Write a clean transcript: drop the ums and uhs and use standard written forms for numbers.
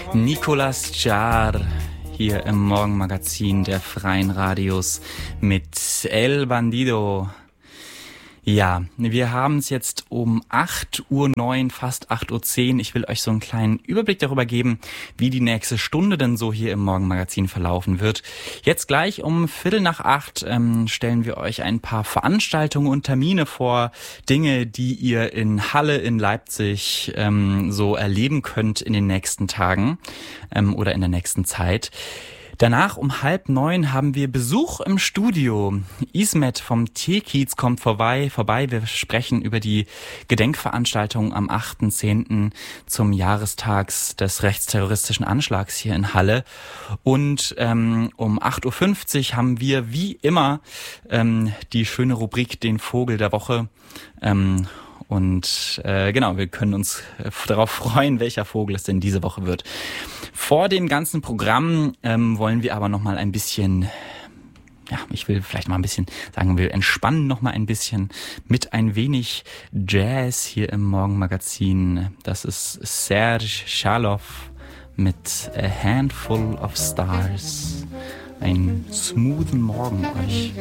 Nicolas Jaar hier im Morgenmagazin der Freien Radios mit El Bandido. Ja, wir haben es jetzt um 8:09 Uhr, fast 8:10 Uhr. Ich will euch so einen kleinen Überblick darüber geben, wie die nächste Stunde denn so hier im Morgenmagazin verlaufen wird. Jetzt gleich um 7:45 stellen wir euch ein paar Veranstaltungen und Termine vor, Dinge, die ihr in Halle, in Leipzig so erleben könnt in den nächsten Tagen oder in der nächsten Zeit. Danach um 8:30 haben wir Besuch im Studio. Ismet vom T-Kiez kommt vorbei. Wir sprechen über die Gedenkveranstaltung am 8.10. zum Jahrestag des rechtsterroristischen Anschlags hier in Halle. Und um 8:50 Uhr haben wir wie immer die schöne Rubrik Den Vogel der Woche. Wir können uns darauf freuen, welcher Vogel es denn diese Woche wird. Vor dem ganzen Programm wollen wir aber noch mal ein bisschen, ich will vielleicht mal ein bisschen sagen, wir entspannen noch mal ein bisschen mit ein wenig Jazz hier im Morgenmagazin. Das ist Serge Schaloff mit A Handful of Stars. Einen smoothen Morgen euch.